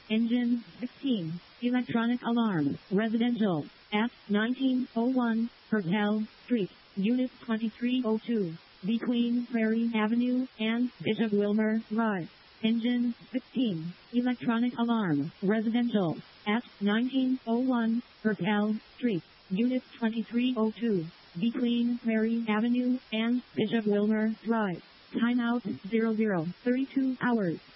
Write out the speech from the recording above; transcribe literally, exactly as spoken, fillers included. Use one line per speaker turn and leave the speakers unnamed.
Engine sixteen. Electronic alarm. Residential. At nineteen oh one. Purcell Street. Unit twenty-three oh two. Between Prairie Avenue and Bishop Wilmer Drive. Engine sixteen. Electronic alarm. Residential. At nineteen oh one. Purcell Street. Unit twenty-three oh two. Between Prairie Avenue and Bishop Wilmer Drive. Timeout zero zero thirty-two hours.